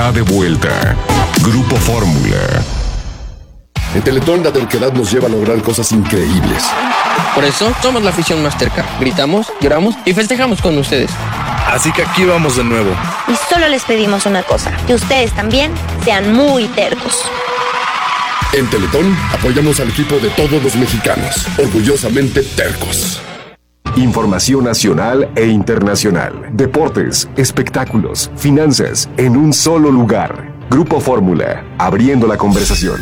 está de vuelta. Grupo Fórmula. En Teletón la terquedad nos lleva a lograr cosas increíbles. Por eso somos la afición más terca. Gritamos, lloramos y festejamos con ustedes. Así que aquí vamos de nuevo. Y solo les pedimos una cosa, que ustedes también sean muy tercos. En Teletón apoyamos al equipo de todos los mexicanos, orgullosamente tercos. Información nacional e internacional. Deportes, espectáculos, finanzas, en un solo lugar. Grupo Fórmula, abriendo la conversación.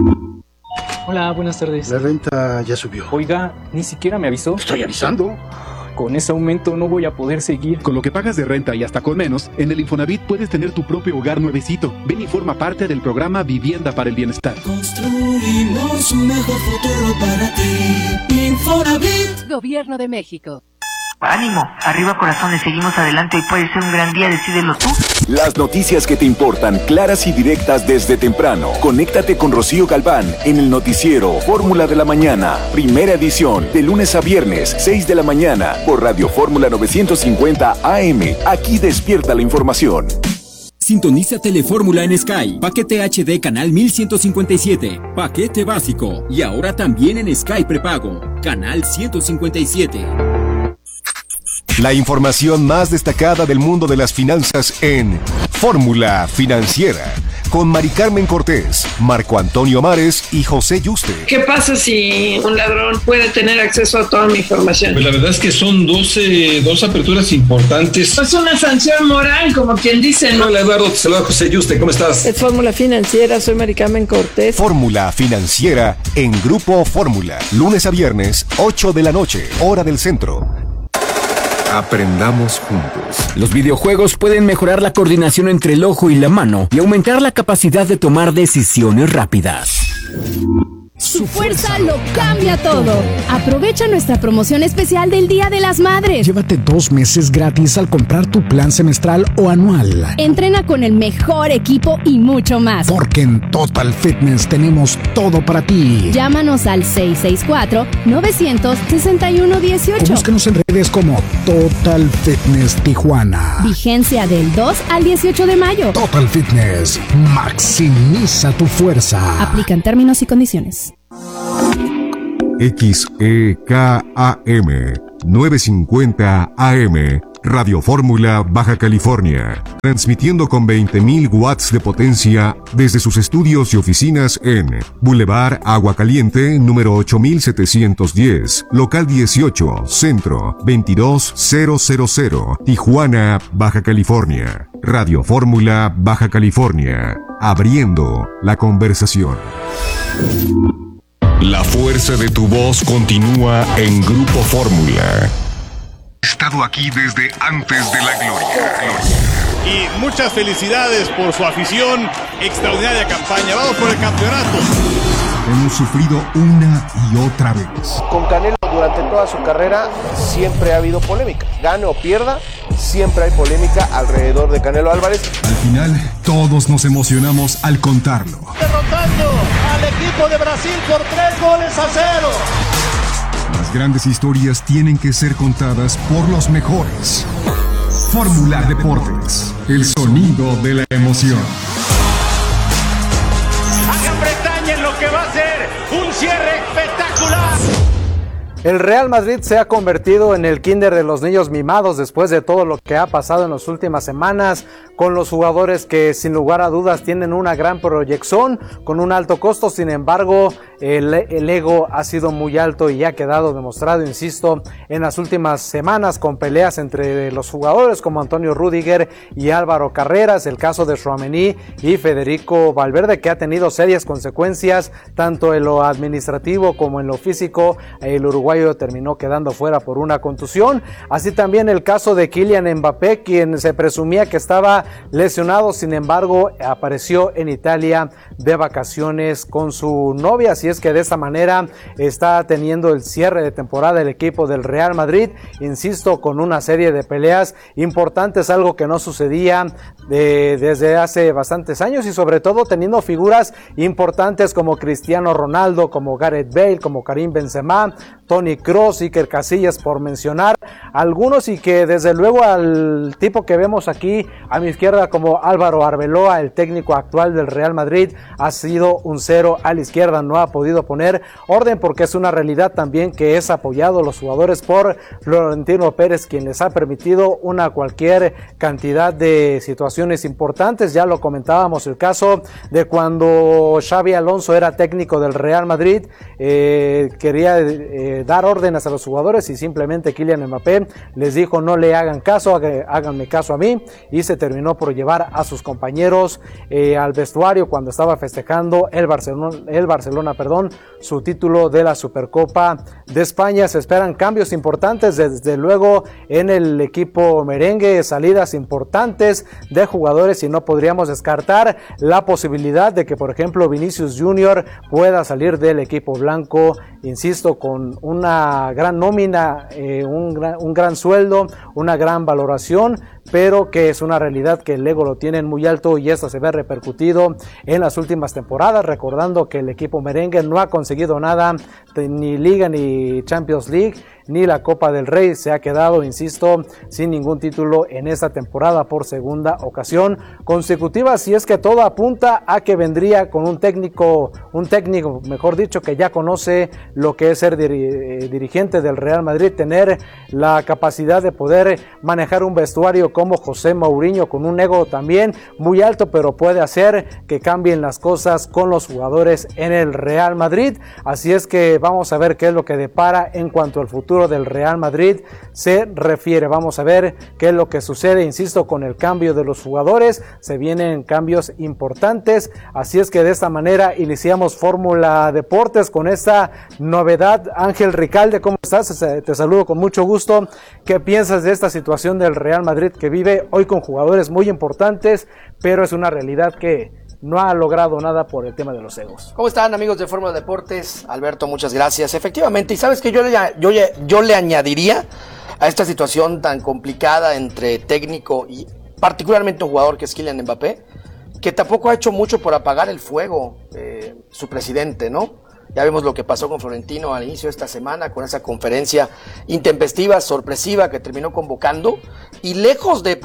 Hola, buenas tardes. La renta ya subió. Oiga, ni siquiera me avisó. Estoy avisando. Con ese aumento no voy a poder seguir. Con lo que pagas de renta y hasta con menos, en el Infonavit puedes tener tu propio hogar nuevecito. Ven y forma parte del programa Vivienda para el Bienestar. Construimos un mejor futuro para ti. Infonavit. Gobierno de México. Ánimo, arriba corazones, seguimos adelante, hoy puede ser un gran día, decídelo tú. Las noticias que te importan, claras y directas desde temprano. Conéctate con Rocío Galván en el noticiero Fórmula de la Mañana, primera edición, de lunes a viernes, 6 de la mañana, por Radio Fórmula 950 AM. Aquí despierta la información. Sintoniza Telefórmula en Sky. Paquete HD canal 1157. Paquete básico. Y ahora también en Sky prepago. Canal 157. La información más destacada del mundo de las finanzas en Fórmula Financiera, con Mari Carmen Cortés, Marco Antonio Mares y José Yuste. ¿Qué pasa si un ladrón puede tener acceso a toda mi información? Pues la verdad es que son dos aperturas importantes. Es una sanción moral, como quien dice, ¿no? Hola Eduardo, te saluda José Yuste, ¿cómo estás? Es Fórmula Financiera, soy Mari Carmen Cortés. Fórmula Financiera en Grupo Fórmula, lunes a viernes, 8 de la noche, hora del centro. Aprendamos juntos. Los videojuegos pueden mejorar la coordinación entre el ojo y la mano y aumentar la capacidad de tomar decisiones rápidas. Su fuerza lo cambia todo. Aprovecha nuestra promoción especial del Día de las Madres. Llévate 2 meses gratis al comprar tu plan semestral o anual. Entrena con el mejor equipo y mucho más. Porque en Total Fitness tenemos todo para ti. Llámanos al 664-961-18. O búscanos en redes como Total Fitness Tijuana. Vigencia del 2 al 18 de mayo. Total Fitness. Maximiza tu fuerza. Aplican términos y condiciones. XEKAM 950 AM, Radio Fórmula, Baja California, transmitiendo con 20.000 watts de potencia desde sus estudios y oficinas en Boulevard Agua Caliente, número 8710, local 18, centro 22000, Tijuana, Baja California. Radio Fórmula, Baja California, abriendo la conversación. La fuerza de tu voz continúa en Grupo Fórmula. Estado aquí desde antes de la gloria. Y muchas felicidades por su afición. Extraordinaria campaña. Vamos por el campeonato. Hemos sufrido una y otra vez. Con Canelo durante toda su carrera siempre ha habido polémica. Gane o pierda, siempre hay polémica alrededor de Canelo Álvarez. Al final, todos nos emocionamos al contarlo. Derrotando al equipo de Brasil por 3-0. Las grandes historias tienen que ser contadas por los mejores. Fórmula Deportes, el sonido de la emoción. Hagan Bretaña en lo que va a ser un cierre espectacular. El Real Madrid se ha convertido en el kinder de los niños mimados después de todo lo que ha pasado en las últimas semanas, con los jugadores que sin lugar a dudas tienen una gran proyección, con un alto costo. Sin embargo, el ego ha sido muy alto y ha quedado demostrado, insisto, en las últimas semanas, con peleas entre los jugadores como Antonio Rüdiger y Álvaro Carreras, el caso de Tchouaméni y Federico Valverde, que ha tenido serias consecuencias tanto en lo administrativo como en lo físico. El uruguayo terminó quedando fuera por una contusión. Así también el caso de Kylian Mbappé, quien se presumía que estaba lesionado, sin embargo apareció en Italia de vacaciones con su novia. Así es que de esta manera está teniendo el cierre de temporada el equipo del Real Madrid, insisto, con una serie de peleas importantes, algo que no sucedía desde hace bastantes años, y sobre todo teniendo figuras importantes como Cristiano Ronaldo, como Gareth Bale, como Karim Benzema, Toni Kroos, Iker Casillas, por mencionar algunos, y que desde luego al tipo que vemos aquí a mi izquierda como Álvaro Arbeloa, el técnico actual del Real Madrid, ha sido un cero a la izquierda, no ha podido poner orden, porque es una realidad también que es apoyado los jugadores por Florentino Pérez, quien les ha permitido una cualquier cantidad de situaciones importantes. Ya lo comentábamos, el caso de cuando Xabi Alonso era técnico del Real Madrid, quería dar órdenes a los jugadores y simplemente Kylian Mbappé les dijo no le hagan caso, háganme caso a mí, y se terminó por llevar a sus compañeros al vestuario cuando estaba festejando el Barcelona, su título de la Supercopa de España. Se esperan cambios importantes desde luego en el equipo merengue, salidas importantes de jugadores, y no podríamos descartar la posibilidad de que por ejemplo Vinicius Junior pueda salir del equipo blanco, insisto, con una gran nómina, un gran sueldo, una gran valoración, pero que es una realidad que el ego lo tienen muy alto, y esto se ve repercutido en las últimas temporadas, recordando que el equipo merengue no ha conseguido nada, ni Liga ni Champions League, ni la Copa del Rey. Se ha quedado, insisto, sin ningún título en esta temporada por segunda ocasión consecutiva, si es que todo apunta a que vendría con un técnico, mejor dicho, que ya conoce lo que es ser dirigente del Real Madrid, tener la capacidad de poder manejar un vestuario como José Mourinho, con un ego también muy alto, pero puede hacer que cambien las cosas con los jugadores en el Real Madrid. Así es que vamos a ver qué es lo que depara en cuanto al futuro del Real Madrid se refiere. Vamos a ver qué es lo que sucede, insisto, con el cambio de los jugadores. Se vienen cambios importantes, así es que de esta manera iniciamos Fórmula Deportes con esta novedad. Ángel Ricalde, ¿cómo estás? Te saludo con mucho gusto. ¿Qué piensas de esta situación del Real Madrid que vive hoy con jugadores muy importantes, pero es una realidad que no ha logrado nada por el tema de los egos? ¿Cómo están, amigos de Fórmula Deportes? Alberto, muchas gracias. Efectivamente, y sabes que yo le añadiría a esta situación tan complicada entre técnico y particularmente un jugador que es Kylian Mbappé, que tampoco ha hecho mucho por apagar el fuego, su presidente, ¿no? Ya vemos lo que pasó con Florentino al inicio de esta semana, con esa conferencia intempestiva, sorpresiva, que terminó convocando, y lejos de,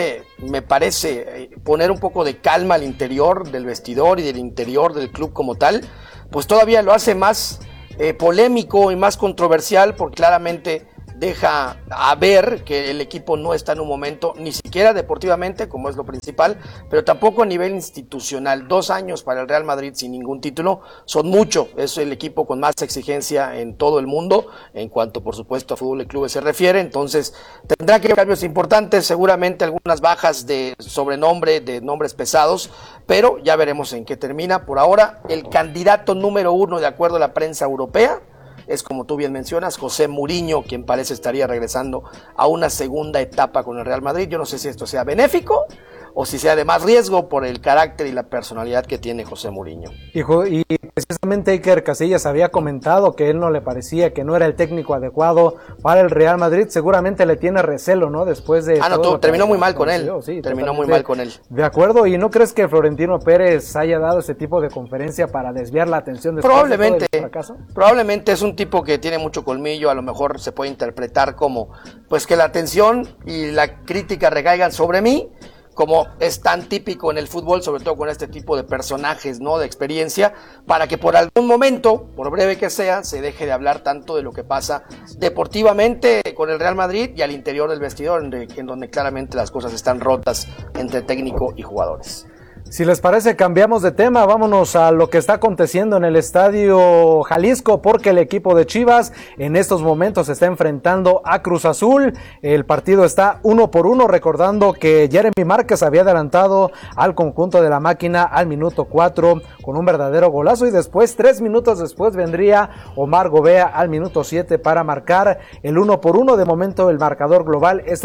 me parece, poner un poco de calma al interior del vestidor y del interior del club como tal, pues todavía lo hace más polémico y más controversial, porque claramente deja a ver que el equipo no está en un momento, ni siquiera deportivamente, como es lo principal, pero tampoco a nivel institucional. 2 años para el Real Madrid sin ningún título son mucho. Es el equipo con más exigencia en todo el mundo, en cuanto por supuesto a fútbol y clubes se refiere. Entonces tendrá que haber cambios importantes, seguramente algunas bajas de sobrenombre, de nombres pesados, pero ya veremos en qué termina. Por ahora, el candidato número 1, de acuerdo a la prensa europea, es, como tú bien mencionas, José Mourinho, quien parece estaría regresando a una segunda etapa con el Real Madrid. Yo no sé si esto sea benéfico o si sea de más riesgo por el carácter y la personalidad que tiene José Mourinho. Y precisamente Iker Casillas había comentado que él no le parecía, que no era el técnico adecuado para el Real Madrid. Seguramente le tiene recelo, ¿no? Después de... terminó muy mal con él. Sí, terminó muy mal con él. De acuerdo, ¿y no crees que Florentino Pérez haya dado ese tipo de conferencia para desviar la atención después de todo el fracaso? Probablemente es un tipo que tiene mucho colmillo, a lo mejor se puede interpretar como, pues, que la atención y la crítica recaigan sobre mí, como es tan típico en el fútbol, sobre todo con este tipo de personajes, ¿no?, de experiencia, para que por algún momento, por breve que sea, se deje de hablar tanto de lo que pasa deportivamente con el Real Madrid y al interior del vestidor, en donde claramente las cosas están rotas entre técnico y jugadores. Si les parece, cambiamos de tema, vámonos a lo que está aconteciendo en el Estadio Jalisco, porque el equipo de Chivas en estos momentos se está enfrentando a Cruz Azul. El partido está 1-1, recordando que Jeremy Márquez había adelantado al conjunto de la máquina al minuto 4 con un verdadero golazo, y después, 3 minutos después, vendría Omar Gobea al minuto 7 para marcar el 1-1. De momento el marcador global es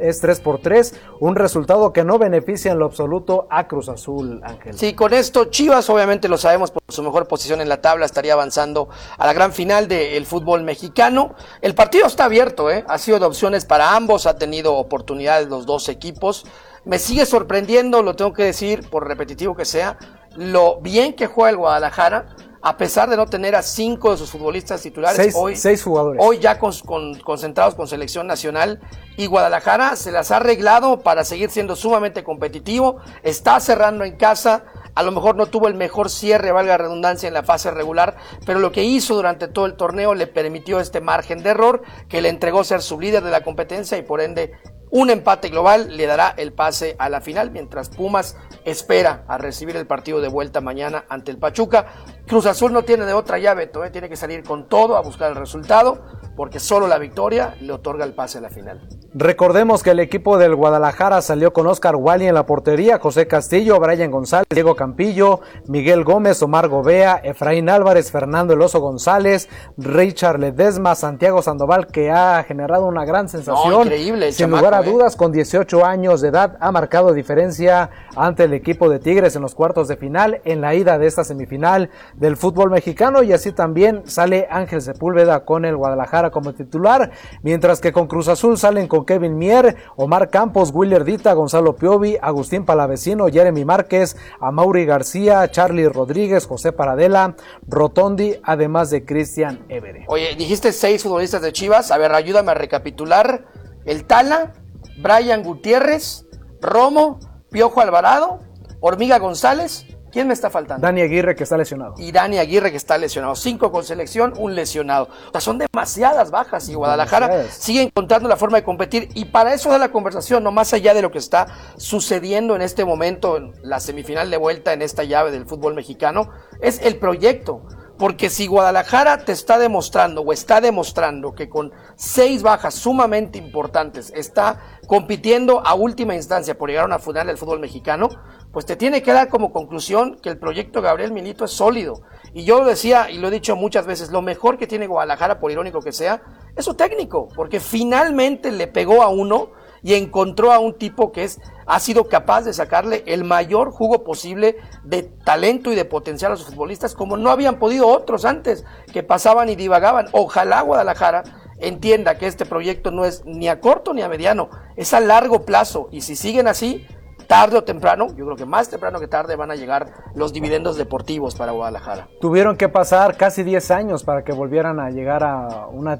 3-3, un resultado que no beneficia en lo absoluto a Cruz Azul. Ángel. Sí, con esto Chivas, obviamente lo sabemos, por su mejor posición en la tabla, estaría avanzando a la gran final del fútbol mexicano. El partido está abierto, ha sido de opciones para ambos, ha tenido oportunidades los dos equipos. Me sigue sorprendiendo, lo tengo que decir, por repetitivo que sea, lo bien que juega el Guadalajara, a pesar de no tener a 5 de sus futbolistas titulares, seis jugadores. Hoy ya concentrados con selección nacional, y Guadalajara se las ha arreglado para seguir siendo sumamente competitivo, está cerrando en casa, a lo mejor no tuvo el mejor cierre, valga la redundancia, en la fase regular, pero lo que hizo durante todo el torneo le permitió este margen de error que le entregó ser sublíder de la competencia y por ende un empate global le dará el pase a la final, mientras Pumas espera a recibir el partido de vuelta mañana ante el Pachuca. Cruz Azul no tiene de otra llave, todavía tiene que salir con todo a buscar el resultado, porque solo la victoria le otorga el pase a la final. Recordemos que el equipo del Guadalajara salió con Oscar Wally en la portería, José Castillo, Brian González, Diego Campillo, Miguel Gómez, Omar Gobea, Efraín Álvarez, Fernando El Oso González, Richard Ledesma, Santiago Sandoval, que ha generado una gran sensación. Increíble, sin lugar a dudas, con 18 años de edad, ha marcado diferencia ante el equipo de Tigres en los cuartos de final, en la ida de esta semifinal del fútbol mexicano, y así también sale Ángel Sepúlveda con el Guadalajara como titular, mientras que con Cruz Azul salen con Kevin Mier, Omar Campos, Willer Dita, Gonzalo Piovi, Agustín Palavecino, Jeremy Márquez, Amaury García, Charlie Rodríguez, José Paradela, Rotondi, además de Cristian Évere. Oye, dijiste 6 futbolistas de Chivas, a ver, ayúdame a recapitular. El Tala, Brian Gutiérrez, Romo, Piojo Alvarado, Hormiga González. ¿Quién me está faltando? Dani Aguirre, que está lesionado. Y Dani Aguirre, que está lesionado. 5 con selección, un lesionado. O sea, son demasiadas bajas y Guadalajara sigue encontrando la forma de competir. Y para eso da la conversación, no más allá de lo que está sucediendo en este momento, en la semifinal de vuelta en esta llave del fútbol mexicano, es el proyecto. Porque si Guadalajara te está demostrando o está demostrando que con 6 bajas sumamente importantes está compitiendo a última instancia por llegar a una final del fútbol mexicano, pues te tiene que dar como conclusión que el proyecto Gabriel Milito es sólido. Y yo lo decía y lo he dicho muchas veces, lo mejor que tiene Guadalajara, por irónico que sea, es su técnico, porque finalmente le pegó a uno y encontró a un tipo que ha sido capaz de sacarle el mayor jugo posible de talento y de potencial a sus futbolistas, como no habían podido otros antes, que pasaban y divagaban. Ojalá Guadalajara entienda que este proyecto no es ni a corto ni a mediano, es a largo plazo, y si siguen así, tarde o temprano, yo creo que más temprano que tarde, van a llegar los dividendos deportivos para Guadalajara. Tuvieron que pasar casi 10 años para que volvieran a llegar a una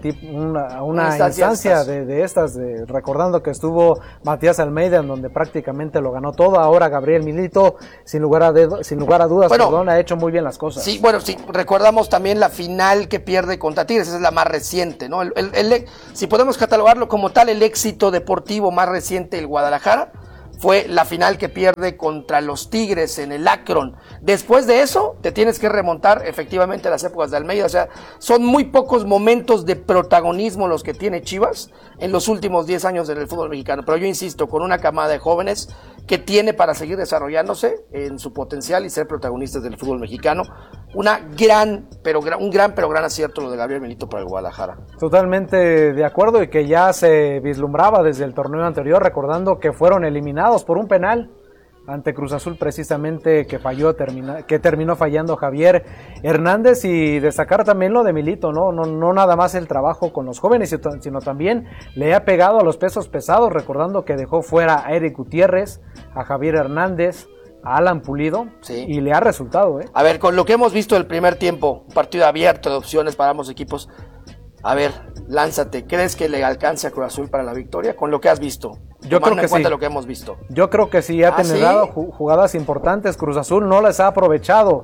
instancia de estas, recordando que estuvo Matías Almeida, en donde prácticamente lo ganó todo. Ahora Gabriel Milito, sin lugar a dudas, ha hecho muy bien las cosas. Sí, bueno, sí, recordamos también la final que pierde contra Tigres, esa es la más reciente, ¿no? Si podemos catalogarlo como tal, el éxito deportivo más reciente del Guadalajara fue la final que pierde contra los Tigres en el Akron. Después de eso, te tienes que remontar efectivamente a las épocas de Almeida. O sea, son muy pocos momentos de protagonismo los que tiene Chivas en los últimos 10 años del fútbol mexicano. Pero yo insisto, con una camada de jóvenes que tiene para seguir desarrollándose en su potencial y ser protagonistas del fútbol mexicano. Un gran pero gran acierto lo de Gabriel Milito para el Guadalajara. Totalmente de acuerdo, y que ya se vislumbraba desde el torneo anterior, recordando que fueron eliminados por un penal ante Cruz Azul, precisamente, que terminó fallando Javier Hernández. Y destacar también lo de Milito, no nada más el trabajo con los jóvenes, sino también le ha pegado a los pesos pesados, recordando que dejó fuera a Eric Gutiérrez, a Javier Hernández, a Alan Pulido, sí, y le ha resultado. A ver, con lo que hemos visto del primer tiempo, un partido abierto de opciones para ambos equipos, a ver, lánzate, ¿crees que le alcance a Cruz Azul para la victoria con lo que has visto? Yo creo que sí. Lo que hemos visto. Yo creo que sí, ha tenido jugadas importantes. Cruz Azul no las ha aprovechado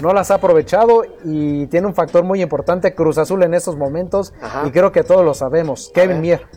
y tiene un factor muy importante Cruz Azul en estos momentos. Ajá. Y creo que todos lo sabemos, Kevin Mier.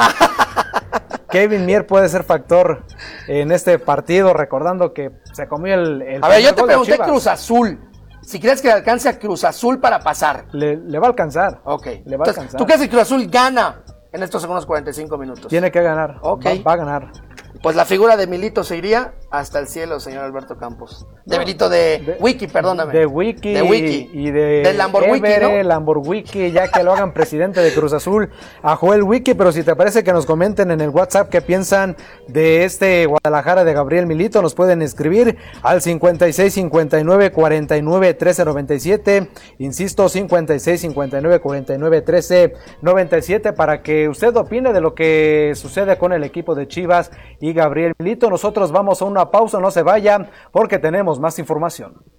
Kevin Mier puede ser factor en este partido, recordando que se comió el A ver, yo te pregunté Cruz Azul. Si crees que le alcance a Cruz Azul para pasar. Le va a alcanzar. Ok. Le va a alcanzar. ¿Tú crees que Cruz Azul gana en estos segundos 45 minutos? Tiene que ganar. Ok. Va a ganar. Pues la figura de Milito se iría hasta el cielo, señor Alberto Campos. De Milito de Wiki, perdóname. De Wiki y de Lamborghini, ¿no? Lamborghini, ya que lo hagan presidente de Cruz Azul a Joel Wiki. Pero si te parece, que nos comenten en el WhatsApp qué piensan de este Guadalajara de Gabriel Milito. Nos pueden escribir al 56 59 49 13 97. Insisto, 56 59 49 13 97, para que usted opine de lo que sucede con el equipo de Chivas y Gabriel Milito. Nosotros vamos a una pausa, no se vayan, porque tenemos más información.